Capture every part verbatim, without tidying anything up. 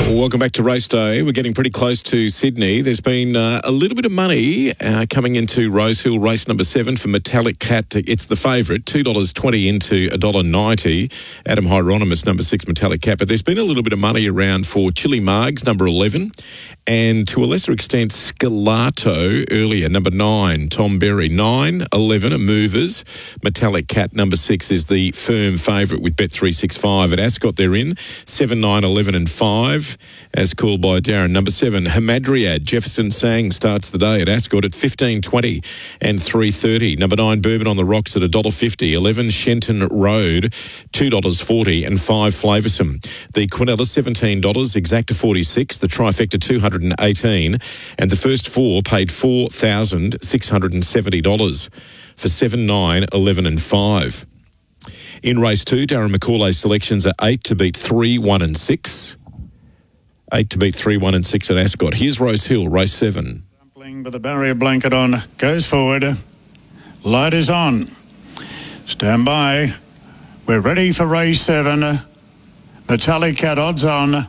Welcome back to Race Day. We're getting pretty close to Sydney. There's been uh, a little bit of money uh, coming into Rosehill race number seven for Metallic Cat. It's the favourite, two dollars twenty into one dollar ninety. Adam Hieronymus, number six, Metallic Cat. But there's been a little bit of money around for Chili Margs, number eleven, and to a lesser extent, Scalato earlier, number nine, Tom Berry. nine, eleven are movers. Metallic Cat, number six, is the firm favourite with Bet three sixty-five. At Ascot, they're in seven, nine, eleven and five. As called by Darren. Number seven, Hamadryad. Jefferson Sang starts the day at Ascot at fifteen twenty and three thirty. Number nine, Bourbon on the Rocks at one dollar fifty. eleven, Shenton Road, two dollars forty and five, Flavoursome. The Quinella, seventeen dollars. Exacta, forty-six. The Trifecta, two hundred eighteen. And the first four paid four thousand six hundred seventy dollars for seven, nine, eleven and five. In race two, Darren McCauley's selections are eight to beat three, one and six. Eight to beat three, one and six at Ascot. Here's Rosehill, race seven. Dumpling with a barrier blanket on, goes forward. Light is on. Stand by. We're ready for race seven. Metallic Cat odds on.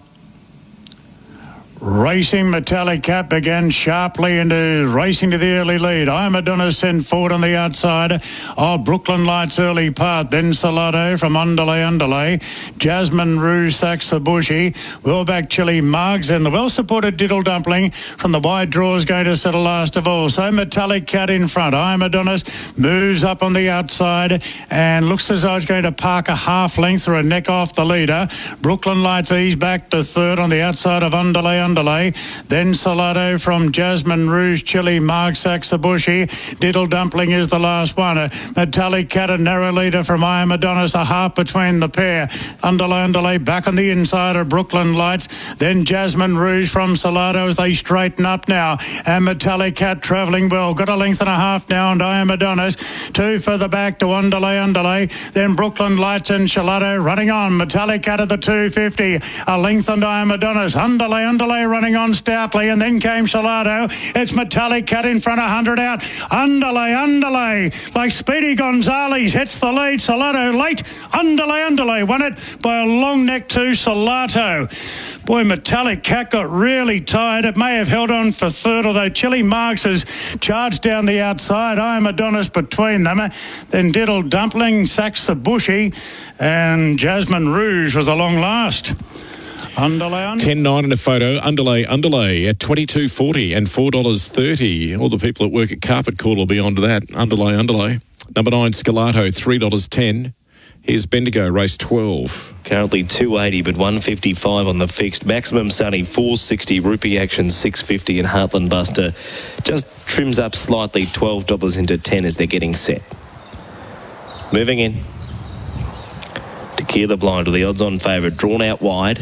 Racing Metallic Cat began sharply into racing to the early lead. I Madonna sent forward on the outside. Oh, Brooklyn Lights early part. Then Salado from Underlay Underlay. Jasmine Rouge sacks the bushy. Well back Chili Margs and the well-supported Diddle Dumpling from the wide draws going to settle last of all. So Metallic Cat in front. I Madonna's moves up on the outside and looks as though it's going to park a half length or a neck off the leader. Brooklyn Lights ease back to third on the outside of Underlay Underlay. Then Salado from Jasmine Rouge, Chili Marg, Saxabushi. Diddle Dumpling is the last one. A Metallic Cat, a narrow leader from I Am Adonis, a half between the pair. Underlay Underlay back on the inside of Brooklyn Lights. Then Jasmine Rouge from Salado as they straighten up now. And Metallic Cat travelling well. Got a length and a half now and I Am Adonis. Two further back to Underlay Underlay. Then Brooklyn Lights and Salado running on. Metallic Cat at the two fifty. A length and I Am Adonis. Underlay Underlay running on stoutly, and then came Salado. It's Metallic Cat in front, one hundred out. Underlay, Underlay, like Speedy Gonzales hits the lead. Salado late. Underlay, Underlay won it by a long neck to Salado. Boy, Metallic Cat got really tired. It may have held on for third, although Chili Marks has charged down the outside. I Am Adonis between them. Then Diddle Dumpling, sacks the bushy, and Jasmine Rouge was a long last. Underlay, ten nine in a photo. Underlay, Underlay at twenty-two forty and four dollars thirty. All the people that work at Carpet Call will be on to that. Underlay, Underlay. Number nine, Scalato, three dollars ten. Here's Bendigo, race twelve. Currently two eighty, but one fifty-five on the fixed. Maximum Sunny, four sixty. Rupee Action, six fifty. And Heartland Buster just trims up slightly, twelve dollars into ten as they're getting set. Moving in. Tequila Blind with the odds-on favourite, drawn out wide.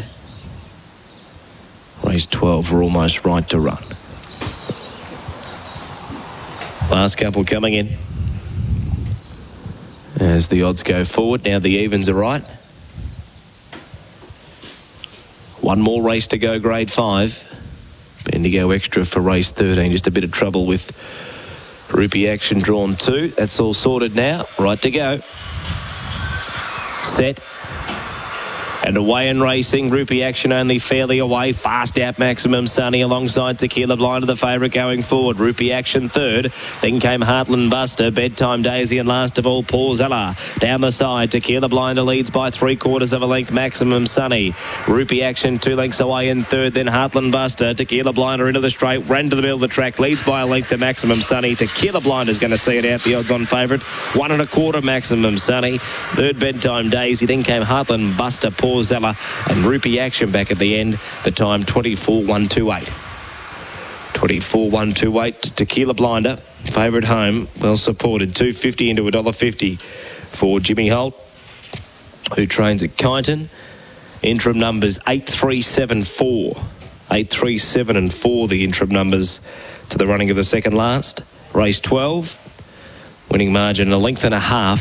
Race twelve, we're almost right to run. Last couple coming in. As the odds go forward, now the evens are right. One more race to go, grade five. Bendigo extra for race thirteen. Just a bit of trouble with Rupee Action drawn two. That's all sorted now. Right to go. Set. And away and racing, Rupee Action only fairly away. Fast out Maximum Sunny alongside Tequila Blind of the favourite going forward. Rupee Action third. Then came Heartland Buster, Bedtime Daisy, and last of all, Pausella. Down the side, Tequila Blinder leads by three quarters of a length, Maximum Sunny. Rupee Action two lengths away in third, then Heartland Buster. Tequila Blinder into the straight, ran to the middle of the track, leads by a length to Maximum Sunny. Tequila Blinder's going to see it out, the odds on favourite. One and a quarter, Maximum Sunny. Third, Bedtime Daisy. Then came Heartland Buster, Pausella, and Rupee Action back at the end. The time twenty-four one twenty-eight. twenty-four one twenty-eight. Tequila Blinder, favourite home, well supported. two fifty into one dollar fifty for Jimmy Holt, who trains at Kyneton. Interim numbers eight three seven four. eight three seven and four, the interim numbers to the running of the second last. Race twelve. Winning margin a length and a half.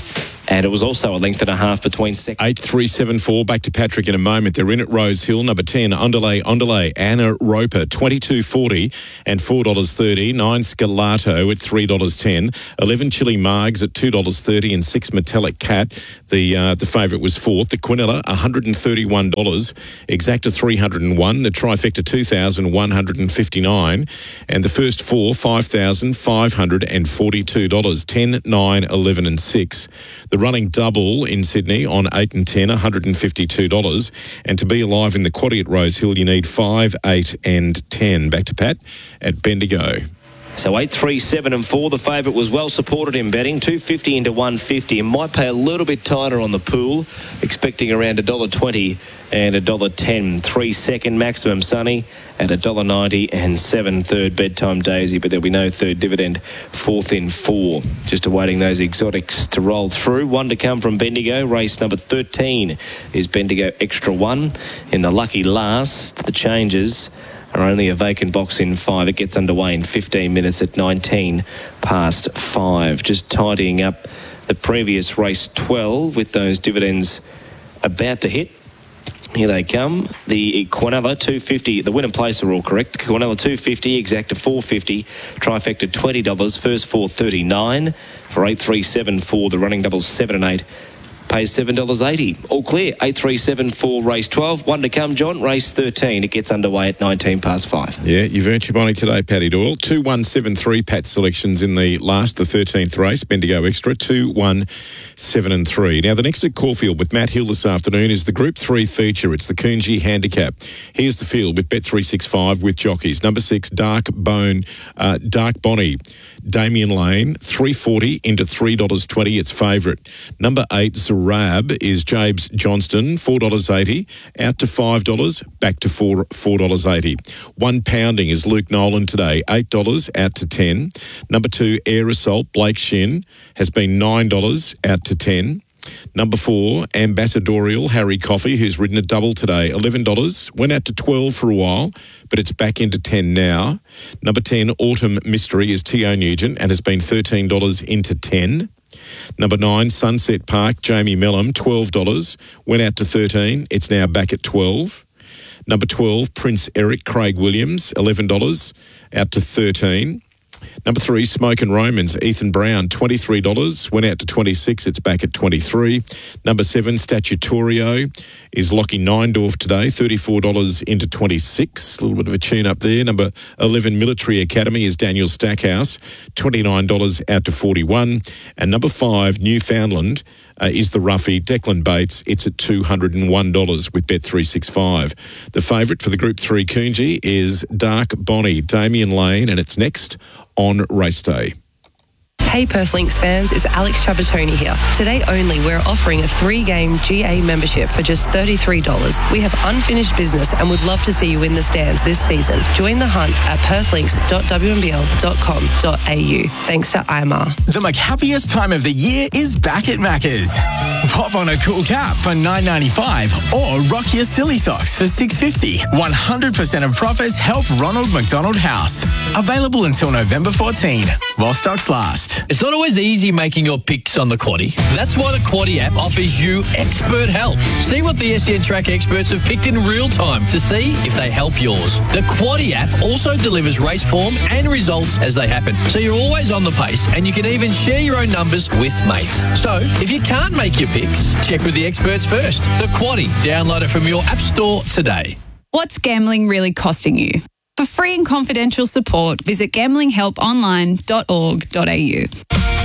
And it was also a length and a half between second. eight three seven four, back to Patrick in a moment. They're in at Rose Hill. Number ten, Underlay, Underlay, Anna Roper, twenty-two forty and four dollars thirty. nine, Scalato at three dollars ten. eleven, Chili Margs at two dollars thirty and six, Metallic Cat. The uh, the favourite was fourth. The Quinella, one hundred thirty-one dollars. Exacta, three hundred one. The Trifecta, two thousand one hundred fifty-nine. And the first four, five thousand five hundred forty-two dollars. ten, nine, eleven and six. The running double in Sydney on eight and ten, one hundred fifty-two dollars. And to be alive in the quaddie at Rose Hill, you need five, eight and ten. Back to Pat at Bendigo. So eight, three, seven and four, the favourite was well supported in betting, two fifty into one fifty, and might pay a little bit tighter on the pool, expecting around one dollar twenty and one dollar ten. Three second Maximum Sunny at one dollar ninety and seven third Bedtime Daisy, but there'll be no third dividend, fourth in four. Just awaiting those exotics to roll through. One to come from Bendigo. Race number thirteen is Bendigo Extra One. In the lucky last, the changes are only a vacant box in five. It gets underway in fifteen minutes at nineteen past five. Just tidying up the previous race twelve with those dividends about to hit. Here they come. The Quinella two fifty. The win and place are all correct. Quinella two fifty, Exacta four fifty, Trifecta twenty dollars, first four thirty-nine for eight three seven four. The running doubles seven and eight. Pays seven dollars eighty. All clear. eight three seven four, race twelve. One to come, John. Race thirteen. It gets underway at nineteen past five. Yeah, you've earned your money today, Paddy Doyle. two one seven three Pat selections in the last, the thirteenth race, Bendigo Extra, two one seven and three. Now, the next at Caulfield with Matt Hill this afternoon is the Group three feature. It's the Coonji Handicap. Here's the field with Bet three sixty-five with jockeys. Number six, Dark Bone, uh, Dark Bonnie, Damien Lane, three forty into three dollars twenty, its favourite. Number eight, Zarab, is Jabes Johnston, four dollars eighty, out to five dollars, back to four dollars eighty. One Pounding is Luke Nolan today, eight dollars, out to ten. Number two, Air Assault, Blake Shin, has been nine dollars, out to ten. Number four, Ambassadorial, Harry Coffey, who's ridden a double today, eleven dollars, went out to twelve for a while, but it's back into ten now. Number ten, Autumn Mystery, is T O Nugent and has been thirteen dollars into ten. Number nine, Sunset Park, Jamie Mellum, twelve dollars, went out to thirteen, it's now back at twelve. Number twelve, Prince Eric, Craig Williams, eleven dollars, out to thirteen. Number three, Smoke and Romans, Ethan Brown, twenty-three dollars, went out to twenty-six, it's back at twenty-three. Number seven, Statutorio, is Lockie Neindorf today, thirty-four dollars into twenty-six, a little bit of a tune-up there. Number eleven, Military Academy, is Daniel Stackhouse, twenty-nine dollars, out to forty-one. And number five, Newfoundland, uh, is the roughie, Declan Bates, it's at two hundred one dollars with Bet three sixty-five. The favourite for the Group three Coonji is Dark Bonnie, Damien Lane, and it's next on race day. Hey Perth Lynx fans, it's Alex Trapattoni here. Today only, we're offering a three-game G A membership for just thirty-three dollars. We have unfinished business and would love to see you in the stands this season. Join the hunt at perth lynx dot w m b l dot com dot a u. Thanks to I M R. The McHappiest time of the year is back at Macca's. Pop on a cool cap for nine ninety-five or rock your silly socks for six fifty. one hundred percent of profits help Ronald McDonald House. Available until November fourteenth, while stocks last. It's not always easy making your picks on the Quaddie. That's why the Quaddie app offers you expert help. See what the S E N Track experts have picked in real time to see if they help yours. The Quaddie app also delivers race form and results as they happen, so you're always on the pace and you can even share your own numbers with mates. So if you can't make your picks, check with the experts first. The Quaddie. Download it from your app store today. What's gambling really costing you? For free and confidential support, visit gambling help online dot org dot a u.